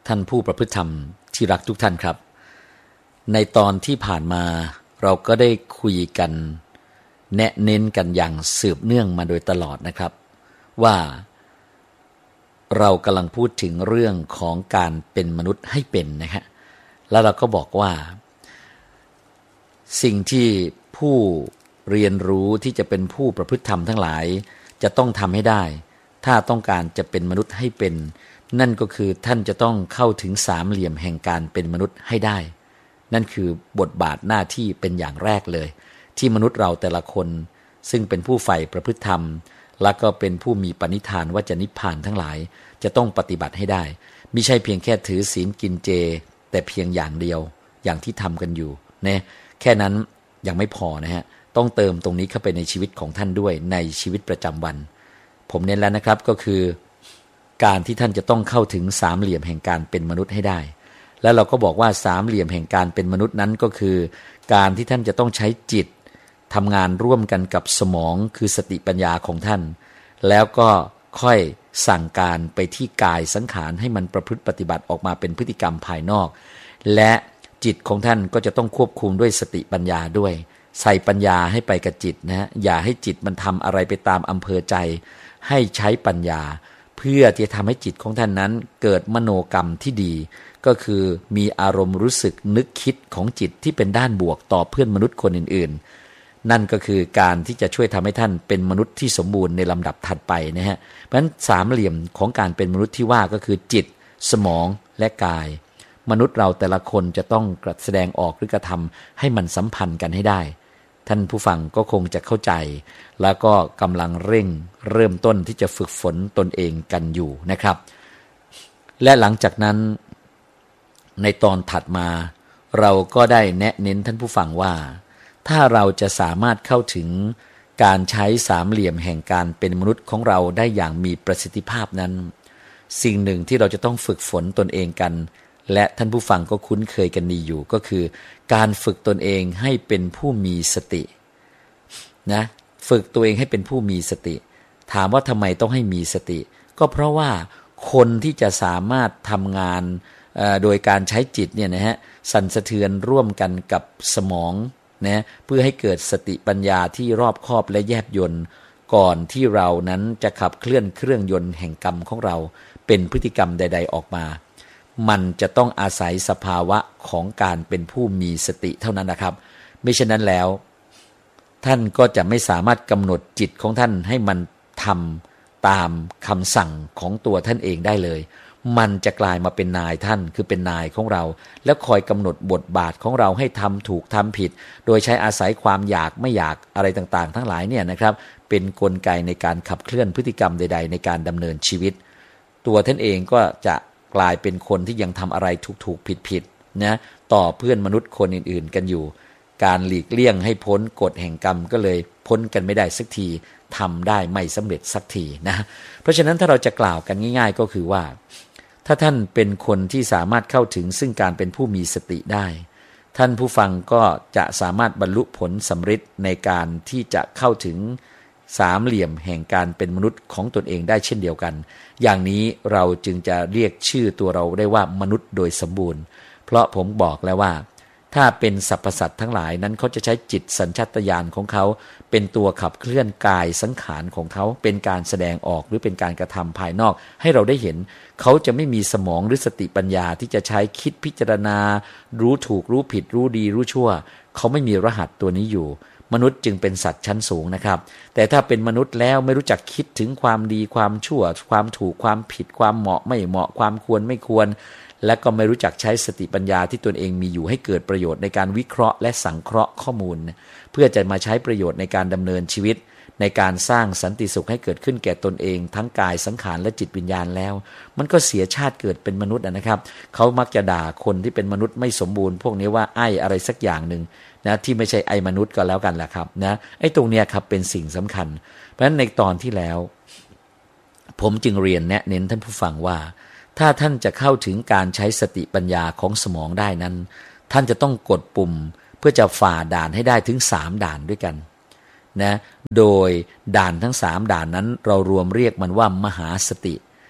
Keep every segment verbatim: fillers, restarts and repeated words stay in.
ท่านผู้ประพฤติธรรมที่รักทุกท่านครับในตอนที่ผ่านมาเราก็ได้คุยกันแนะเน้นกันอย่างสืบเนื่องมาโดยตลอดนะครับว่าเรากำลังพูดถึงเรื่องของการเป็นมนุษย์ให้เป็นนะฮะแล้วเราก็บอกว่าสิ่งที่ผู้เรียนรู้ที่จะเป็นผู้ประพฤติธรรมทั้งหลายจะต้องทำให้ได้ถ้าต้องการจะเป็นมนุษย์ให้เป็นนั่นก็คือท่านจะต้องเข้าถึงสามเหลี่ยมแห่งการเป็นมนุษย์ให้ได้นั่นคือบทบาทหน้าที่เป็นอย่างแรกเลยที่มนุษย์เราแต่ละคนซึ่งเป็นผู้ใฝ่ประพฤติธรรมและก็เป็นผู้มีปณิธานว่าจะนิพพานทั้งหลายจะต้องปฏิบัติให้ได้มิใช่เพียงแค่ถือศีลกินเจแต่เพียงอย่างเดียวอย่างที่ทำกันอยู่นะแค่นั้นยังไม่พอนะฮะต้องเติมตรงนี้เข้าไปในชีวิตของท่านด้วยในชีวิตประจำวันผมเน้นแล้วนะครับก็คือการที่ท่านจะต้องเข้าถึงสามเหลี่ยมแห่งการเป็นมนุษย์ให้ได้แล้วเราก็บอกว่าสามเหลี่ยมแห่งการเป็นมนุษย์นั้นก็คือการที่ท่านจะต้องใช้จิตทำงานร่วมกันกับสมองคือสติปัญญาของท่านแล้วก็ค่อยสั่งการไปที่กายสังขารให้มันประพฤติปฏิบัติออกมาเป็นพฤติกรรมภายนอกและจิตของท่านก็จะต้องควบคุมด้วยสติปัญญาด้วยใส่ปัญญาให้ไปกับจิตนะอย่าให้จิตมันทำอะไรไปตามอำเภอใจให้ใช้ปัญญาเพื่อที่จะทำให้จิตของท่านนั้นเกิดมโนกรรมที่ดีก็คือมีอารมณ์รู้สึกนึกคิดของจิตที่เป็นด้านบวกต่อเพื่อนมนุษย์คนอื่นๆนั่นก็คือการที่จะช่วยทำให้ท่านเป็นมนุษย์ที่สมบูรณ์ในลำดับถัดไปนะฮะเพราะฉะนั้นสามเหลี่ยมของการเป็นมนุษย์ที่ว่าก็คือจิตสมองและกายมนุษย์เราแต่ละคนจะต้องแสดงออกหรือกระทำให้มันสัมพันธ์กันให้ได้ท่านผู้ฟังก็คงจะเข้าใจแล้วก็กำลังเร่งเริ่มต้นที่จะฝึกฝนตนเองกันอยู่นะครับและหลังจากนั้นในตอนถัดมาเราก็ได้แนะเน้นท่านผู้ฟังว่าถ้าเราจะสามารถเข้าถึงการใช้สามเหลี่ยมแห่งการเป็นมนุษย์ของเราได้อย่างมีประสิทธิภาพนั้นสิ่งหนึ่งที่เราจะต้องฝึกฝนตนเองกันและท่านผู้ฟังก็คุ้นเคยกันดีอยู่ก็คือการฝึกตนเองให้เป็นผู้มีสตินะฝึกตัวเองให้เป็นผู้มีสติถามว่าทำไมต้องให้มีสติก็เพราะว่าคนที่จะสามารถทำงานโดยการใช้จิตเนี่ยนะฮะสั่นสะเทือนร่วมกันกับสมองนะเพื่อให้เกิดสติปัญญาที่รอบคอบและแยบยลก่อนที่เรานั้นจะขับเคลื่อนเครื่องยนต์แห่งกรรมของเราเป็นพฤติกรรมใดๆออกมามันจะต้องอาศัยสภาวะของการเป็นผู้มีสติเท่านั้นนะครับไม่เช่นนั้นแล้วท่านก็จะไม่สามารถกำหนดจิตของท่านให้มันทำตามคำสั่งของตัวท่านเองได้เลยมันจะกลายมาเป็นนายท่านคือเป็นนายของเราแล้วคอยกำหนดบทบาทของเราให้ทำถูกทำผิดโดยใช้อาศัยความอยากไม่อยากอะไรต่างๆทั้งหลายเนี่ยนะครับเป็นกลไกในการขับเคลื่อนพฤติกรรมใดๆในการดำเนินชีวิตตัวท่านเองก็จะกลายเป็นคนที่ยังทำอะไรถูกๆผิดๆนะต่อเพื่อนมนุษย์คนอื่นๆกันอยู่การหลีกเลี่ยงให้พ้นกฎแห่งกรรมก็เลยพ้นกันไม่ได้สักทีทำได้ไม่สำเร็จสักทีนะเพราะฉะนั้นถ้าเราจะกล่าวกันง่ายๆก็คือว่าถ้าท่านเป็นคนที่สามารถเข้าถึงซึ่งการเป็นผู้มีสติได้ท่านผู้ฟังก็จะสามารถบรรลุผลสำเร็จในการที่จะเข้าถึงสามเหลี่ยมแห่งการเป็นมนุษย์ของตนเองได้เช่นเดียวกันอย่างนี้เราจึงจะเรียกชื่อตัวเราได้ว่ามนุษย์โดยสมบูรณ์เพราะผมบอกแล้วว่าถ้าเป็นสรรพสัตว์ทั้งหลายนั้นเขาจะใช้จิตสัญชาตญาณของเขาเป็นตัวขับเคลื่อนกายสังขารของเขาเป็นการแสดงออกหรือเป็นการกระทำภายนอกให้เราได้เห็นเขาจะไม่มีสมองหรือสติปัญญาที่จะใช้คิดพิจารณารู้ถูกรู้ผิดรู้ดีรู้ชั่วเขาไม่มีรหัสตัวนี้อยู่มนุษย์จึงเป็นสัตว์ชั้นสูงนะครับแต่ถ้าเป็นมนุษย์แล้วไม่รู้จักคิดถึงความดีความชั่วความถูกความผิดความเหมาะไม่เหมาะความควรไม่ควรและก็ไม่รู้จักใช้สติปัญญาที่ตนเองมีอยู่ให้เกิดประโยชน์ในการวิเคราะห์และสังเคราะห์ข้อมูลเพื่อจะมาใช้ประโยชน์ในการดำเนินชีวิตในการสร้างสันติสุขให้เกิดขึ้นแก่ตนเองทั้งกายสังขารและจิตวิญญาณแล้วมันก็เสียชาติเกิดเป็นมนุษย์นะครับเขามักจะด่าคนที่เป็นมนุษย์ไม่สมบูรณ์พวกนี้ว่าไอ้อะไรสักอย่างหนึ่งนะที่ไม่ใช่ไอ้มนุษย์ก็แล้วกันแหละครับนะไอ้ตรงเนี้ยครับเป็นสิ่งสำคัญเพราะฉะนั้นในตอนที่แล้วผมจึงเรียนแนะเน้นท่านผู้ฟังว่าถ้าท่านจะเข้าถึงการใช้สติปัญญาของสมองได้นั้นท่านจะต้องกดปุ่มเพื่อจะฝ่าด่านให้ได้ถึงสามด่านด้วยกันนะโดยด่านทั้งสามด่านนั้นเรารวมเรียกมันว่ามหาสติ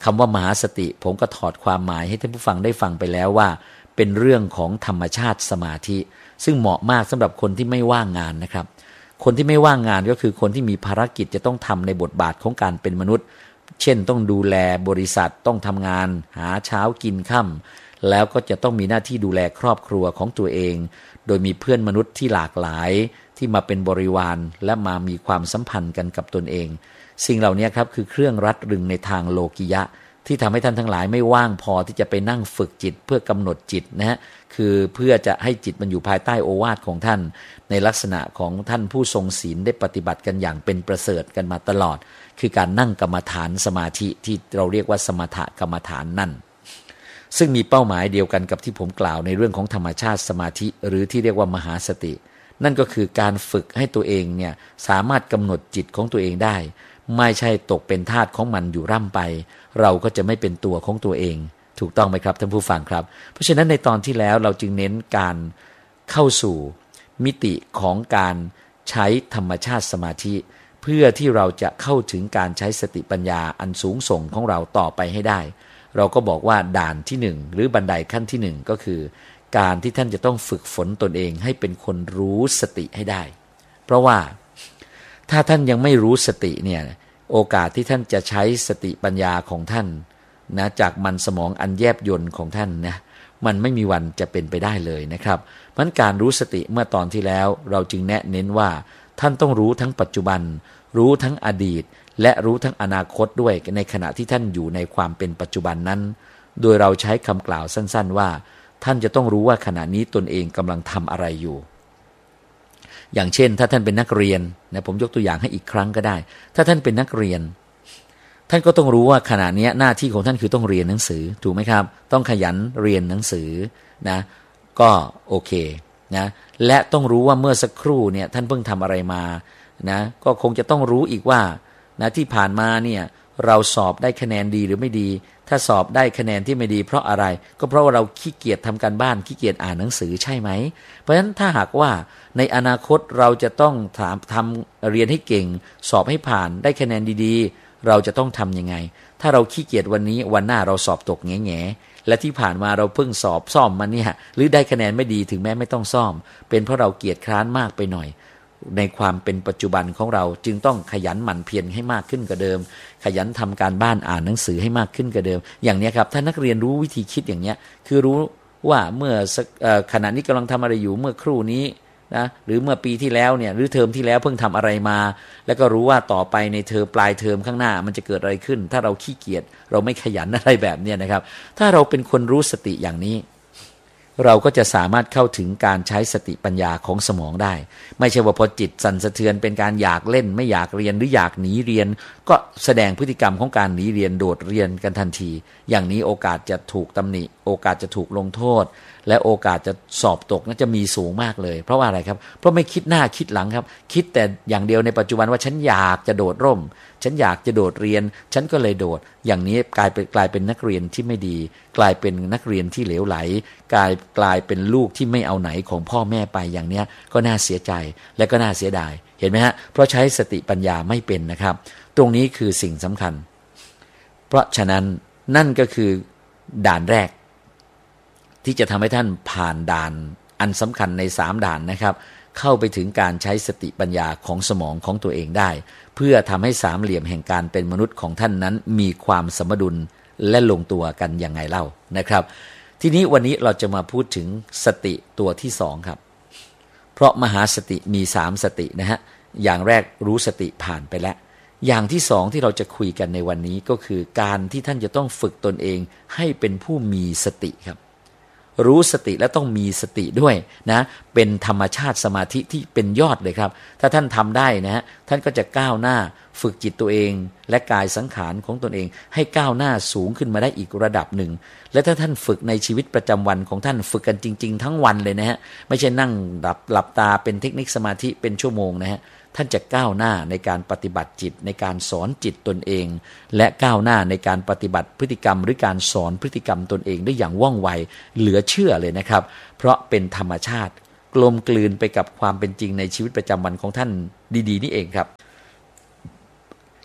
คำว่ามหาสติผมก็ถอดความหมายให้ท่านผู้ฟังได้ฟังไปแล้วว่าเป็นเรื่องของธรรมชาติสมาธิซึ่งเหมาะมากสำหรับคนที่ไม่ว่างงานนะครับคนที่ไม่ว่างงานก็คือคนที่มีภารกิจจะต้องทำในบทบาทของการเป็นมนุษย์เช่นต้องดูแลบริษัทต้องทำงานหาเช้ากินค่ำแล้วก็จะต้องมีหน้าที่ดูแลครอบครัวของตัวเองโดยมีเพื่อนมนุษย์ที่หลากหลายที่มาเป็นบริวารและมามีความสัมพันธ์กันกับตนเองสิ่งเหล่านี้ครับคือเครื่องรัดรึงในทางโลกิยะที่ทำให้ท่านทั้งหลายไม่ว่างพอที่จะไปนั่งฝึกจิตเพื่อกำหนดจิตนะฮะคือเพื่อจะให้จิตมันอยู่ภายใต้โอวาทของท่านในลักษณะของท่านผู้ทรงศีลได้ปฏิบัติกันอย่างเป็นประเสริฐกันมาตลอดคือการนั่งกรรมฐานสมาธิที่เราเรียกว่าสมถกรรมฐานนั่นซึ่งมีเป้าหมายเดียวกันกับที่ผมกล่าวในเรื่องของธรรมชาติสมาธิหรือที่เรียกว่ามหาสตินั่นก็คือการฝึกให้ตัวเองเนี่ยสามารถกำหนดจิตของตัวเองได้ไม่ใช่ตกเป็นทาสของมันอยู่ร่ำไปเราก็จะไม่เป็นตัวของตัวเองถูกต้องไหมครับท่านผู้ฟังครับเพราะฉะนั้นในตอนที่แล้วเราจึงเน้นการเข้าสู่มิติของการใช้ธรรมชาติสมาธิเพื่อที่เราจะเข้าถึงการใช้สติปัญญาอันสูงส่งของเราต่อไปให้ได้เราก็บอกว่าด่านที่หนึ่งหรือบันไดขั้นที่หนึ่งก็คือการที่ท่านจะต้องฝึกฝนตนเองให้เป็นคนรู้สติให้ได้เพราะว่าถ้าท่านยังไม่รู้สติเนี่ยโอกาสที่ท่านจะใช้สติปัญญาของท่านนะจากมันสมองอันแยบยลของท่านนะมันไม่มีวันจะเป็นไปได้เลยนะครับเพราะฉะนั้นการรู้สติเมื่อตอนที่แล้วเราจึงแนะเน้นว่าท่านต้องรู้ทั้งปัจจุบันรู้ทั้งอดีตและรู้ทั้งอนาคตด้วยในขณะที่ท่านอยู่ในความเป็นปัจจุบันนั้นโดยเราใช้คำกล่าวสั้นๆว่าท่านจะต้องรู้ว่าขณะนี้ตนเองกำลังทำอะไรอยู่อย่างเช่นถ้าท่านเป็นนักเรียนนะผมยกตัวอย่างให้อีกครั้งก็ได้ถ้าท่านเป็นนักเรียนท่านก็ต้องรู้ว่าขณะนี้หน้าที่ของท่านคือต้องเรียนหนังสือถูกไหมครับต้องขยันเรียนหนังสือนะก็โอเคนะและต้องรู้ว่าเมื่อสักครู่เนี่ยท่านเพิ่งทำอะไรมานะก็คงจะต้องรู้อีกว่านะที่ผ่านมาเนี่ยเราสอบได้คะแนนดีหรือไม่ดีถ้าสอบได้คะแนนที่ไม่ดีเพราะอะไรก็เพราะว่าเราขี้เกียจทำการบ้านขี้เกียจอ่านหนังสือใช่ไหมเพราะฉะนั้นถ้าหากว่าในอนาคตเราจะต้องถามทำเรียนให้เก่งสอบให้ผ่านได้คะแนนดีๆเราจะต้องทำยังไงถ้าเราขี้เกียจวันนี้วันหน้าเราสอบตกแง่ๆและที่ผ่านมาเราเพิ่งสอบซ่อมมาเนี่ยหรือได้คะแนนไม่ดีถึงแม้ไม่ต้องซ่อมเป็นเพราะเราเกียจคร้านมากไปหน่อยในความเป็นปัจจุบันของเราจึงต้องขยันหมั่นเพียรให้มากขึ้นกว่าเดิมขยันทำการบ้านอ่านหนังสือให้มากขึ้นกว่าเดิมอย่างนี้ครับถ้านักเรียนรู้วิธีคิดอย่างนี้คือรู้ว่าเมื่อขณะนี้กำลังทำอะไรอยู่เมื่อครู่นี้นะหรือเมื่อปีที่แล้วเนี่ยหรือเทอมที่แล้วเพิ่งทำอะไรมาแล้วก็รู้ว่าต่อไปในเทอมปลายเทอมข้างหน้ามันจะเกิดอะไรขึ้นถ้าเราขี้เกียจเราไม่ขยันอะไรแบบนี้นะครับถ้าเราเป็นคนรู้สติอย่างนี้เราก็จะสามารถเข้าถึงการใช้สติปัญญาของสมองได้ไม่ใช่ว่าพอจิตสั่นสะเทือนเป็นการอยากเล่นไม่อยากเรียนหรืออยากหนีเรียนก็แสดงพฤติกรรมของการหนีเรียนโดดเรียนกันทันทีอย่างนี้โอกาสจะถูกตำหนิโอกาสจะถูกลงโทษและโอกาสจะสอบตกน่าจะมีสูงมากเลยเพราะว่าอะไรครับเพราะไม่คิดหน้าคิดหลังครับคิดแต่อย่างเดียวในปัจจุบันว่าฉันอยากจะโดดร่มฉันอยากจะโดดเรียนฉันก็เลยโดดอย่างนี้กลายเป็นกลายเป็นนักเรียนที่ไม่ดีกลายเป็นนักเรียนที่เหลวไหลกลายกลายเป็นลูกที่ไม่เอาไหนของพ่อแม่ไปอย่างเนี้ยก็น่าเสียใจและก็น่าเสียดายเห็นไหมฮะเพราะใช้สติปัญญาไม่เป็นนะครับตรงนี้คือสิ่งสำคัญเพราะฉะนั้นนั่นก็คือด่านแรกที่จะทำให้ท่านผ่านด่านอันสำคัญในสามด่านนะครับเข้าไปถึงการใช้สติปัญญาของสมองของตัวเองได้เพื่อทำให้สามเหลี่ยมแห่งการเป็นมนุษย์ของท่านนั้นมีความสมดุลและลงตัวกันยังไงเล่านะครับทีนี้วันนี้เราจะมาพูดถึงสติตัวที่สองครับเพราะมหาสติมีสามสตินะฮะอย่างแรกรู้สติผ่านไปแล้วอย่างที่สองที่เราจะคุยกันในวันนี้ก็คือการที่ท่านจะต้องฝึกตนเองให้เป็นผู้มีสติครับรู้สติและต้องมีสติด้วยนะเป็นธรรมชาติสมาธิที่เป็นยอดเลยครับถ้าท่านทำได้นะฮะท่านก็จะก้าวหน้าฝึกจิตตัวเองและกายสังขารของตนเองให้ก้าวหน้าสูงขึ้นมาได้อีกระดับหนึ่งและถ้าท่านฝึกในชีวิตประจำวันของท่านฝึกกันจริงๆทั้งวันเลยนะฮะไม่ใช่นั่งหลับหลับตาเป็นเทคนิคสมาธิเป็นชั่วโมงนะฮะท่านจะก้าวหน้าในการปฏิบัติจิตในการสอนจิตตนเองและก้าวหน้าในการปฏิบัติพฤติกรรมหรือการสอนพฤติกรรมตนเองได้อย่างว่องไวเหลือเชื่อเลยนะครับเพราะเป็นธรรมชาติกลมกลืนไปกับความเป็นจริงในชีวิตประจำวันของท่านดีๆนี่เองครับ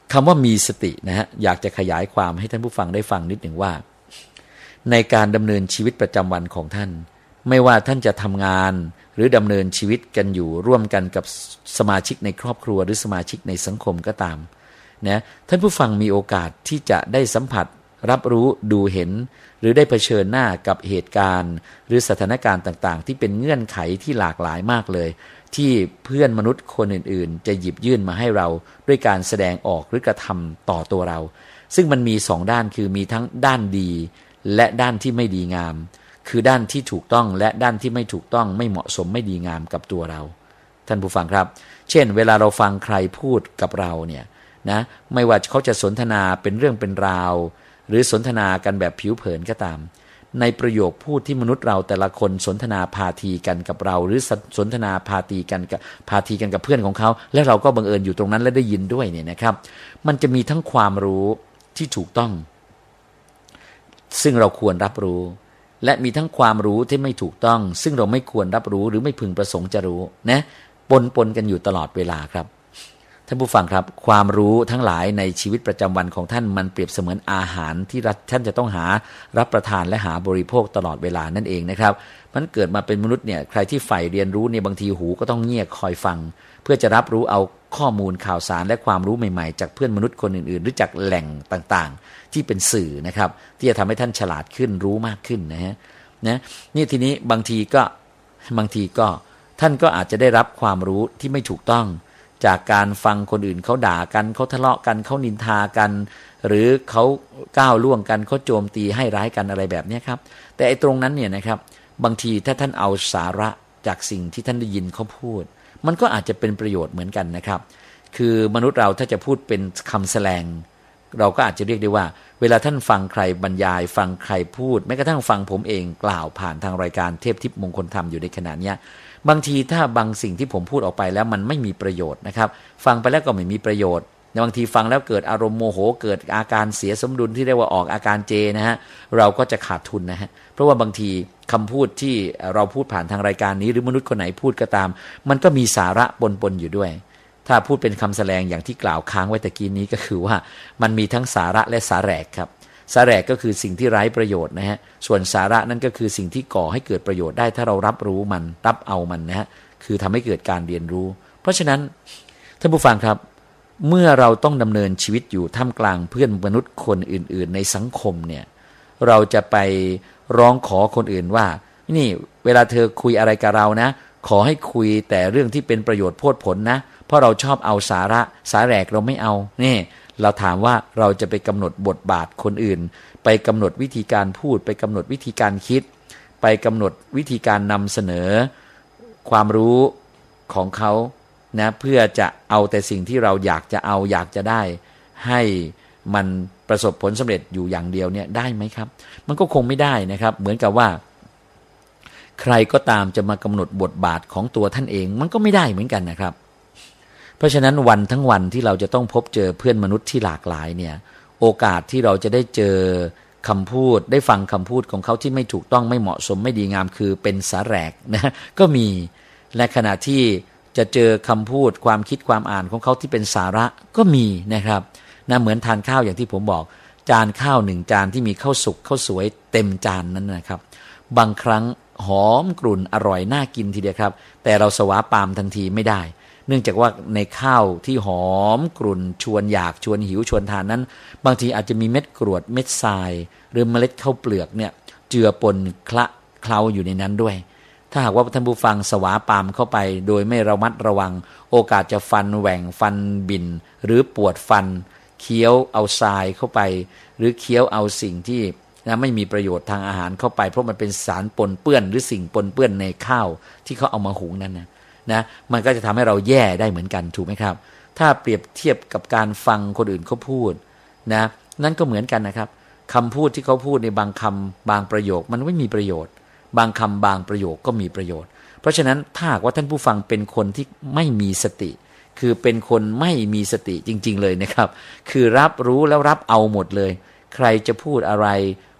คำว่ามีสตินะฮะอยากจะขยายความให้ท่านผู้ฟังได้ฟังนิดหนึ่งว่าในการดำเนินชีวิตประจำวันของท่านไม่ว่าท่านจะทำงานหรือดำเนินชีวิตกันอยู่ร่วมกันกับสมาชิกในครอบครัวหรือสมาชิกในสังคมก็ตามนะท่านผู้ฟังมีโอกาสที่จะได้สัมผัสรับรู้ดูเห็นหรือได้เผชิญหน้ากับเหตุการณ์หรือสถานการณ์ต่างๆที่เป็นเงื่อนไขที่หลากหลายมากเลยที่เพื่อนมนุษย์คนอื่นๆจะหยิบยื่นมาให้เราด้วยการแสดงออกหรือกระทำต่อตัวเราซึ่งมันมีสองด้านคือมีทั้งด้านดีและด้านที่ไม่ดีงามคือด้านที่ถูกต้องและด้านที่ไม่ถูกต้องไม่เหมาะสมไม่ดีงามกับตัวเราท่านผู้ฟังครับเช่นเวลาเราฟังใครพูดกับเราเนี่ยนะไม่ว่าเขาจะสนทนาเป็นเรื่องเป็นราวหรือสนทนากันแบบผิวเผินก็ตามในประโยคพูดที่มนุษย์เราแต่ละคนสนทนาพาทีกันกับเราหรือสนทนาพาทีกันกับพาทีกันกับเพื่อนของเขาและเราก็บังเอิญอยู่ตรงนั้นและได้ยินด้วยเนี่ยนะครับมันจะมีทั้งความรู้ที่ถูกต้องซึ่งเราควรรับรู้และมีทั้งความรู้ที่ไม่ถูกต้องซึ่งเราไม่ควรรับรู้หรือไม่พึงประสงค์จะรู้นะปนปนกันอยู่ตลอดเวลาครับท่านผู้ฟังครับความรู้ทั้งหลายในชีวิตประจำวันของท่านมันเปรียบเสมือนอาหารที่ท่านจะต้องหารับประทานและหาบริโภคตลอดเวลานั่นเองนะครับมันเกิดมาเป็นมนุษย์เนี่ยใครที่ใฝ่เรียนรู้เนี่ยบางทีหูก็ต้องเงี่ยคอยฟังเพื่อจะรับรู้เอาข้อมูลข่าวสารและความรู้ใหม่ๆจากเพื่อนมนุษย์คนอื่นๆหรือจากแหล่งต่างๆที่เป็นสื่อนะครับที่จะทำให้ท่านฉลาดขึ้นรู้มากขึ้นนะฮะนะนี่ทีนี้บางทีก็บางทีก็ท่านก็อาจจะได้รับความรู้ที่ไม่ถูกต้องจากการฟังคนอื่นเขาด่ากันเขาทะเลาะกันเขานินทากันหรือเขาก้าวล่วงกันเขาโจมตีให้ร้ายกันอะไรแบบนี้ครับแต่ไอ้ตรงนั้นเนี่ยนะครับบางทีถ้าท่านเอาสาระจากสิ่งที่ท่านได้ยินเขาพูดมันก็อาจจะเป็นประโยชน์เหมือนกันนะครับคือมนุษย์เราถ้าจะพูดเป็นคำแสลงเราก็อาจจะเรียกได้ว่าเวลาท่านฟังใครบรรยายฟังใครพูดแม้กระทั่งฟังผมเองกล่าวผ่านทางรายการเทพทิพย์มงคลธรรมอยู่ในขณะนี้บางทีถ้าบางสิ่งที่ผมพูดออกไปแล้วมันไม่มีประโยชน์นะครับฟังไปแล้วก็ไม่มีประโยชน์บางทีฟังแล้วเกิดอารมณ์โมโหเกิดอาการเสียสมดุลที่เรียกว่าออกอาการเจนะฮะเราก็จะขาดทุนนะฮะเพราะว่าบางทีคำพูดที่เราพูดผ่านทางรายการนี้หรือมนุษย์คนไหนพูดก็ตามมันก็มีสาระปนๆอยู่ด้วยถ้าพูดเป็นคำแสดงอย่างที่กล่าวค้างไว้ตะกี้นี้ก็คือว่ามันมีทั้งสาระและสาแหรกครับสาแหรกก็คือสิ่งที่ไร้ประโยชน์นะฮะส่วนสาระนั่นก็คือสิ่งที่ก่อให้เกิดประโยชน์ได้ถ้าเรารับรู้มันรับเอามันนะฮะคือทำให้เกิดการเรียนรู้เพราะฉะนั้นท่านผู้ฟังครับเมื่อเราต้องดำเนินชีวิตอยู่ท่ามกลางเพื่อนมนุษย์คนอื่นๆในสังคมเนี่ยเราจะไปร้องขอคนอื่นว่านี่เวลาเธอคุยอะไรกับเรานะขอให้คุยแต่เรื่องที่เป็นประโยชน์โพดผลนะเพราะเราชอบเอาสาระสาแหรกเราไม่เอานี่เราถามว่าเราจะไปกำหนดบทบาทคนอื่นไปกำหนดวิธีการพูดไปกำหนดวิธีการคิดไปกำหนดวิธีการนำเสนอความรู้ของเขานะเพื่อจะเอาแต่สิ่งที่เราอยากจะเอาอยากจะได้ให้มันประสบผลสำเร็จอยู่อย่างเดียวเนี่ยได้ไหมครับมันก็คงไม่ได้นะครับเหมือนกับว่าใครก็ตามจะมากำหนดบทบาทของตัวท่านเองมันก็ไม่ได้เหมือนกันนะครับเพราะฉะนั้นวันทั้งวันที่เราจะต้องพบเจอเพื่อนมนุษย์ที่หลากหลายเนี่ยโอกาสที่เราจะได้เจอคำพูดได้ฟังคำพูดของเขาที่ไม่ถูกต้องไม่เหมาะสมไม่ดีงามคือเป็นสาแหรกนะก็มีและขณะที่จะเจอคำพูดความคิดความอ่านของเขาที่เป็นสาระก็มีนะครับนะเหมือนทานข้าวอย่างที่ผมบอกจานข้าวหนึ่งจานที่มีข้าวสุกข้าวสวยเต็มจานนั้นนะครับบางครั้งหอมกลุ่นอร่อยน่ากินทีเดียวครับแต่เราสวาปามทันทีไม่ได้เนื่องจากว่าในข้าวที่หอมกลุ่นชวนอยากชวนหิวชวนทานนั้นบางทีอาจจะมีเม็ดกรวดเม็ดทรายหรือเมล็ดข้าวเปลือกเนี่ยเจือปนคละเคล้าอยู่ในนั้นด้วยถ้าหากว่าท่านผู้ฟังสวาปามเข้าไปโดยไม่ระมัดระวังโอกาสจะฟันแหว่งฟันบิ่นหรือปวดฟันเคี้ยวเอาทรายเข้าไปหรือเคี้ยวเอาสิ่งที่นะไม่มีประโยชน์ทางอาหารเข้าไปเพราะมันเป็นสารปนเปื้อนหรือสิ่งปนเปื้อนในข้าวที่เขาเอามาหุงนั่นนะนะมันก็จะทำให้เราแย่ได้เหมือนกันถูกไหมครับถ้าเปรียบเทียบกับการฟังคนอื่นเขาพูดนะนั่นก็เหมือนกันนะครับคำพูดที่เขาพูดในบางคำบางประโยคมันไม่มีประโยชน์บางคำบางประโยคก็มีประโยชน์เพราะฉะนั้นถ้าหากว่าท่านผู้ฟังเป็นคนที่ไม่มีสติคือเป็นคนไม่มีสติจริงๆเลยนะครับคือรับรู้แล้วรับเอาหมดเลยใครจะพูดอะไร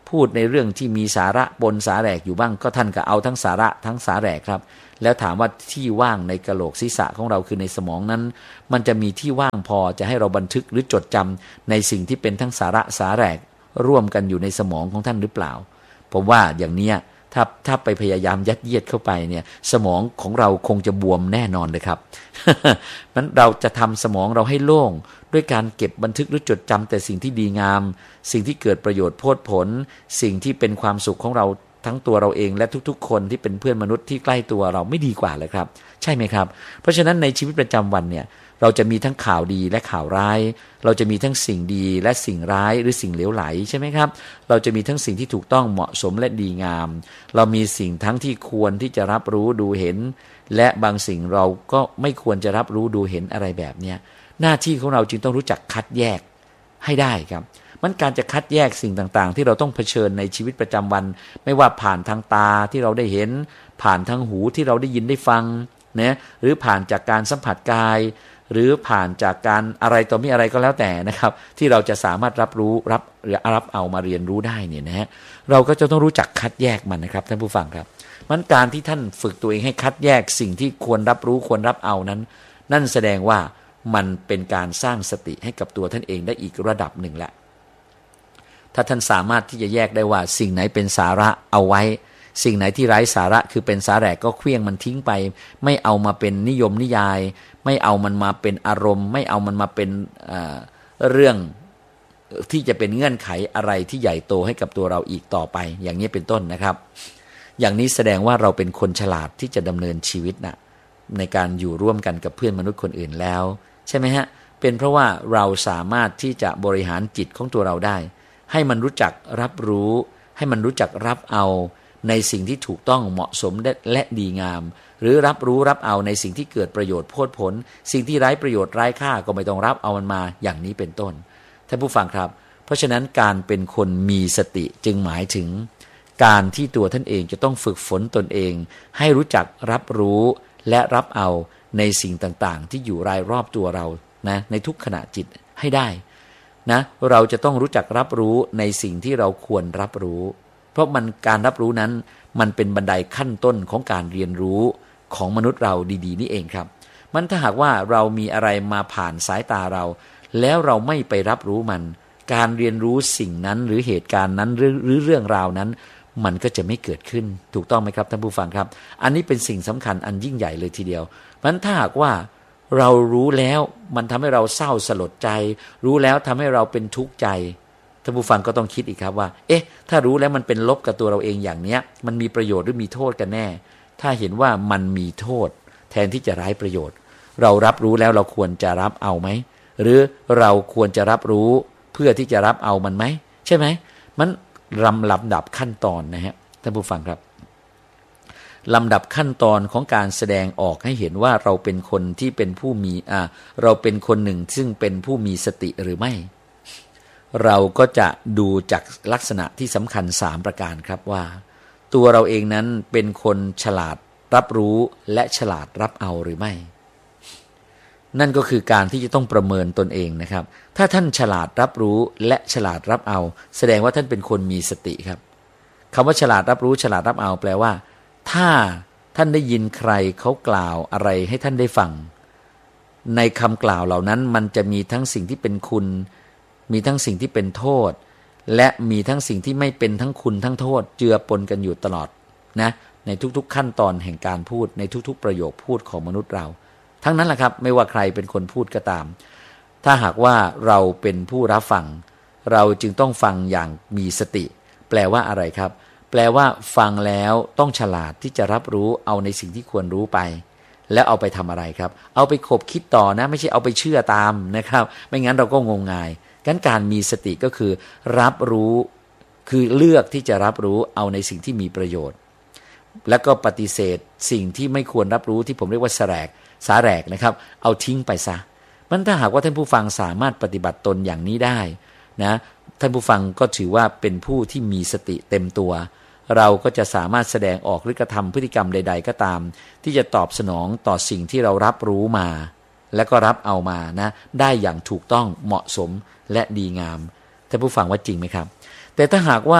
พูดในเรื่องที่มีสาระปนสาแหรกอยู่บ้างก็ท่านก็เอาทั้งสาระทั้งสาแหรกครับแล้วถามว่าที่ว่างในกะโหลกศีรษะของเราคือในสมองนั้นมันจะมีที่ว่างพอจะให้เราบันทึกหรือจดจำในสิ่งที่เป็นทั้งสาระสาแหรกร่วมกันอยู่ในสมองของท่านหรือเปล่าผมว่าอย่างเนี้ยถ้าถ้าไปพยายามยัดเยียดเข้าไปเนี่ยสมองของเราคงจะบวมแน่นอนเลยครับ นั้นเราจะทำสมองเราให้โล่งด้วยการเก็บบันทึกหรือจดจำแต่สิ่งที่ดีงามสิ่งที่เกิดประโยชน์โพดผลสิ่งที่เป็นความสุขของเราทั้งตัวเราเองและทุกๆคนที่เป็นเพื่อนมนุษย์ที่ใกล้ตัวเราไม่ดีกว่าเลยครับใช่ไหมครับเพราะฉะนั้นในชีวิตประจำวันเนี่ยเราจะมีทั้งข่าวดีและข่าวร้ายเราจะมีทั้งสิ่งดีและสิ่งร้ายหรือสิ่งเหลวไหลใช่ไหมครับเราจะมีทั้งสิ่งที่ถูกต้องเหมาะสมและดีงามเรามีสิ่งทั้งที่ควรที่จะรับรู้ดูเห็นและบางสิ่งเราก็ไม่ควรจะรับรู้ดูเห็นอะไรแบบเนี้ยหน้าที่ของเราจึงต้องรู้จักคัดแยกให้ได้ครับมันการจะคัดแยกสิ่งต่างๆที่เราต้องเผชิญในชีวิตประจำวันไม่ว่าผ่านทางตาที่เราได้เห็นผ่านทางหูที่เราได้ยินได้ฟังนะหรือผ่านจากการสัมผัสกายหรือผ่านจากการอะไรต่อมีอะไรก็แล้วแต่นะครับที่เราจะสามารถรับรู้รับหรือรับเอามาเรียนรู้ได้เนี่ยนะฮะเราก็จะต้องรู้จักคัดแยกมันนะครับท่านผู้ฟังครับมันการที่ท่านฝึกตัวเองให้คัดแยกสิ่งที่ควรรับรู้ควรรับเอานั้นนั่นแสดงว่ามันเป็นการสร้างสติให้กับตัวท่านเองได้อีกระดับหนึ่งแหละถ้าท่านสามารถที่จะแยกได้ว่าสิ่งไหนเป็นสาระเอาไว้สิ่งไหนที่ไร้สาระคือเป็นสาแหรกก็เคลี้ยงมันทิ้งไปไม่เอามาเป็นนิยมนิยายไม่เอามันมาเป็นอารมณ์ไม่เอามันมาเป็นเอ่อเรื่องที่จะเป็นเงื่อนไขอะไรที่ใหญ่โตให้กับตัวเราอีกต่อไปอย่างนี้เป็นต้นนะครับอย่างนี้แสดงว่าเราเป็นคนฉลาดที่จะดำเนินชีวิตนะในการอยู่ร่วมกันกับเพื่อนมนุษย์คนอื่นแล้วใช่ไหมฮะเป็นเพราะว่าเราสามารถที่จะบริหารจิตของตัวเราได้ให้มันรู้จักรับรู้ให้มันรู้จักรับเอาในสิ่งที่ถูกต้องเหมาะสมและดีงามหรือรับรู้รับเอาในสิ่งที่เกิดประโยชน์โพดผลสิ่งที่ไร้ประโยชน์ไร้ค่าก็ไม่ต้องรับเอามันมาอย่างนี้เป็นต้นท่านผู้ฟังครับเพราะฉะนั้นการเป็นคนมีสติจึงหมายถึงการที่ตัวท่านเองจะต้องฝึกฝนตนเองให้รู้จักรับรู้และรับเอาในสิ่งต่างๆที่อยู่รายรอบตัวเรานะในทุกขณะจิตให้ได้นะเราจะต้องรู้จักรับรู้ในสิ่งที่เราควรรับรู้เพราะมันการรับรู้นั้นมันเป็นบันไดขั้นต้นของการเรียนรู้ของมนุษย์เราดีๆนี่เองครับมันถ้าหากว่าเรามีอะไรมาผ่านสายตาเราแล้วเราไม่ไปรับรู้มันการเรียนรู้สิ่งนั้นหรือเหตุการณ์นั้นหรือหรือเรื่องราวนั้นมันก็จะไม่เกิดขึ้นถูกต้องไหมครับท่านผู้ฟังครับอันนี้เป็นสิ่งสำคัญอันยิ่งใหญ่เลยทีเดียวเพราะฉะนั้นถ้าหากว่าเรารู้แล้วมันทำให้เราเศร้าสลดใจรู้แล้วทำให้เราเป็นทุกข์ใจท่านผู้ฟังก็ต้องคิดอีกครับว่าเอ๊ะถ้ารู้แล้วมันเป็นลบกับตัวเราเองอย่างเนี้ยมันมีประโยชน์หรือมีโทษกันแน่ถ้าเห็นว่ามันมีโทษแทนที่จะไร้ประโยชน์เรารับรู้แล้วเราควรจะรับเอาไหมหรือเราควรจะรับรู้เพื่อที่จะรับเอามันไหมใช่ไหมมันลำลำดับขั้นตอนนะฮะท่านผู้ฟังครับลำดับขั้นตอนของการแสดงออกให้เห็นว่าเราเป็นคนที่เป็นผู้มีอ่าเราเป็นคนหนึ่งซึ่งเป็นผู้มีสติหรือไม่เราก็จะดูจากลักษณะที่สำคัญสามประการครับว่าตัวเราเองนั้นเป็นคนฉลาดรับรู้และฉลาดรับเอาหรือไม่นั่นก็คือการที่จะต้องประเมินตนเองนะครับถ้าท่านฉลาดรับรู้และฉลาดรับเอาแสดงว่าท่านเป็นคนมีสติครับคำว่าฉลาดรับรู้ฉลาดรับเอาแปลว่าถ้าท่านได้ยินใครเขากล่าวอะไรให้ท่านได้ฟังในคำกล่าวเหล่านั้นมันจะมีทั้งสิ่งที่เป็นคุณมีทั้งสิ่งที่เป็นโทษและมีทั้งสิ่งที่ไม่เป็นทั้งคุณทั้งโทษเจือปนกันอยู่ตลอดนะในทุกๆขั้นตอนแห่งการพูดในทุกๆประโยคพูดของมนุษย์เราทั้งนั้นแหละครับไม่ว่าใครเป็นคนพูดก็ตามถ้าหากว่าเราเป็นผู้รับฟังเราจึงต้องฟังอย่างมีสติแปลว่าอะไรครับแปลว่าฟังแล้วต้องฉลาดที่จะรับรู้เอาในสิ่งที่ควรรู้ไปแล้วเอาไปทำอะไรครับเอาไปขบคิดต่อนะไม่ใช่เอาไปเชื่อตามนะครับไม่งั้นเราก็งมงายงั้นการมีสติก็คือรับรู้คือเลือกที่จะรับรู้เอาในสิ่งที่มีประโยชน์แล้วก็ปฏิเสธสิ่งที่ไม่ควรรับรู้ที่ผมเรียกว่าสาแหรกสาแหรกนะครับเอาทิ้งไปซะมันถ้าหากว่าท่านผู้ฟังสามารถปฏิบัติตนอย่างนี้ได้นะท่านผู้ฟังก็ถือว่าเป็นผู้ที่มีสติเต็มตัวเราก็จะสามารถแสดงออกหรือกระทำพฤติกรรมใดๆก็ตามที่จะตอบสนองต่อสิ่งที่เรารับรู้มาแล้วก็รับเอามานะได้อย่างถูกต้องเหมาะสมและดีงามท่านผู้ฟังว่าจริงไหมครับแต่ถ้าหากว่า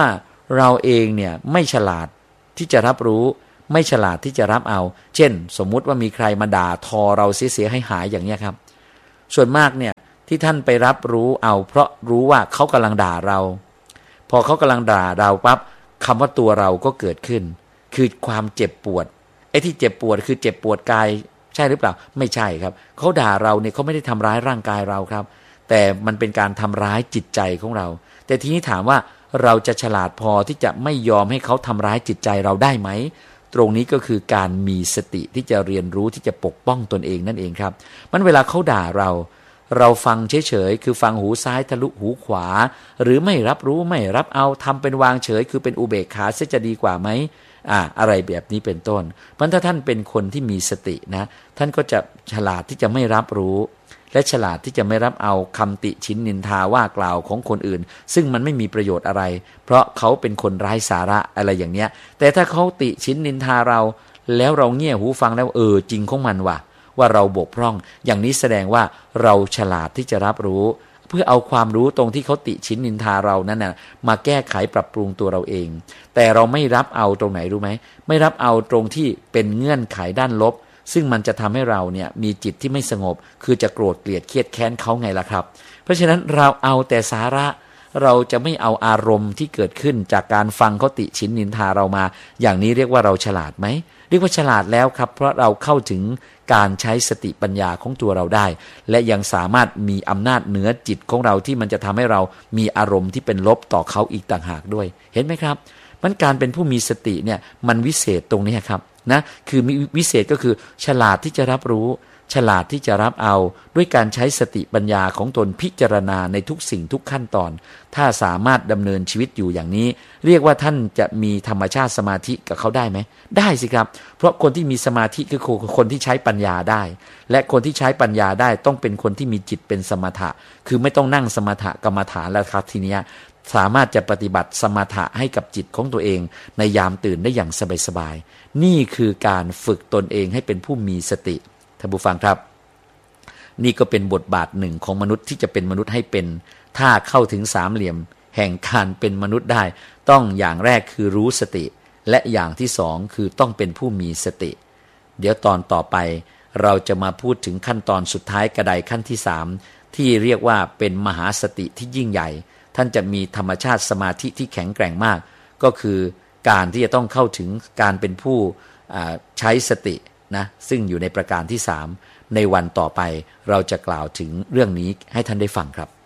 เราเองเนี่ยไม่ฉลาดที่จะรับรู้ไม่ฉลาดที่จะรับเอาเช่นสมมุติว่ามีใครมาด่าทอเราเสียให้หายอย่างนี้ครับส่วนมากเนี่ยที่ท่านไปรับรู้เอาเพราะรู้ว่าเขากำลังด่าเราพอเขากำลังด่าเราปั๊บคำว่าตัวเราก็เกิดขึ้นคือความเจ็บปวดไอ้ที่เจ็บปวดคือเจ็บปวดกายใช่หรือเปล่าไม่ใช่ครับเขาด่าเราเนี่ยเขาไม่ได้ทำร้ายร่างกายเราครับแต่มันเป็นการทำร้ายจิตใจของเราแต่ทีนี้ถามว่าเราจะฉลาดพอที่จะไม่ยอมให้เขาทำร้ายจิตใจเราได้ไหมตรงนี้ก็คือการมีสติที่จะเรียนรู้ที่จะปกป้องตนเองนั่นเองครับมันเวลาเขาด่าเราเราฟังเฉยๆคือฟังหูซ้ายทะลุหูขวาหรือไม่รับรู้ไม่รับเอาทำเป็นวางเฉยคือเป็นอุเบกขาเสียจะดีกว่าไหมอ่าอะไรแบบนี้เป็นต้นเพราะถ้าท่านเป็นคนที่มีสตินะท่านก็จะฉลาดที่จะไม่รับรู้และฉลาดที่จะไม่รับเอาคำติฉินนินทาว่ากล่าวของคนอื่นซึ่งมันไม่มีประโยชน์อะไรเพราะเขาเป็นคนไร้สาระอะไรอย่างเนี้ยแต่ถ้าเขาติฉินนินทาเราแล้วเราเงี่ยหูฟังแล้วเออจริงของมันว่ะว่าเราบกพร่องอย่างนี้แสดงว่าเราฉลาดที่จะรับรู้เพื่อเอาความรู้ตรงที่เขาติฉินนินทาเรานั้นน่ะมาแก้ไขปรับปรุงตัวเราเองแต่เราไม่รับเอาตรงไหนรู้ไหมไม่รับเอาตรงที่เป็นเงื่อนไขด้านลบซึ่งมันจะทำให้เราเนี่ยมีจิตที่ไม่สงบคือจะโกรธเกลียดเครียดแค้นเขาไงล่ะครับเพราะฉะนั้นเราเอาแต่สาระเราจะไม่เอาอารมณ์ที่เกิดขึ้นจากการฟังเขาติฉินนินทาเรามาอย่างนี้เรียกว่าเราฉลาดไหมเรียกว่าฉลาดแล้วครับเพราะเราเข้าถึงการใช้สติปัญญาของตัวเราได้และยังสามารถมีอำนาจเหนือจิตของเราที่มันจะทำให้เรามีอารมณ์ที่เป็นลบต่อเขาอีกต่างหากด้วยเห็นไหมครับมันการเป็นผู้มีสติเนี่ยมันวิเศษตรงนี้ครับนะคือวิเศษก็คือฉลาดที่จะรับรู้ฉลาดที่จะรับเอาด้วยการใช้สติปัญญาของตนพิจารณาในทุกสิ่งทุกขั้นตอนถ้าสามารถดำเนินชีวิตอยู่อย่างนี้เรียกว่าท่านจะมีธรรมชาติสมาธิกับเขาได้ไหมได้สิครับเพราะคนที่มีสมาธิคือคนที่ใช้ปัญญาได้และคนที่ใช้ปัญญาได้ต้องเป็นคนที่มีจิตเป็นสมถะคือไม่ต้องนั่งสมถะกรรมฐานแล้วครับทีนี้สามารถจะปฏิบัติสมถะให้กับจิตของตัวเองในยามตื่นได้อย่างสบายๆนี่คือการฝึกตนเองให้เป็นผู้มีสติท่านผู้ฟังครับนี่ก็เป็นบทบาทหนึ่งของมนุษย์ที่จะเป็นมนุษย์ให้เป็นถ้าเข้าถึงสามเหลี่ยมแห่งการเป็นมนุษย์ได้ต้องอย่างแรกคือรู้สติและอย่างที่สองคือต้องเป็นผู้มีสติเดี๋ยวตอนต่อไปเราจะมาพูดถึงขั้นตอนสุดท้ายกระไดขั้นที่สามที่เรียกว่าเป็นมหาสติที่ยิ่งใหญ่ท่านจะมีธรรมชาติสมาธิที่แข็งแกร่งมากก็คือการที่จะต้องเข้าถึงการเป็นผู้ใช้สตินะซึ่งอยู่ในประการที่สามในวันต่อไปเราจะกล่าวถึงเรื่องนี้ให้ท่านได้ฟังครับ